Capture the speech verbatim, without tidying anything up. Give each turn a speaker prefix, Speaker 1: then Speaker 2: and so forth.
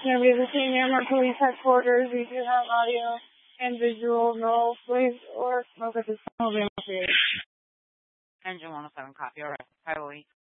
Speaker 1: going to be the Saint Amber Police Headquarters. We do have audio and visual. No place or smoke at this time will be located.
Speaker 2: Engine one oh seven, copy. All right. Highway.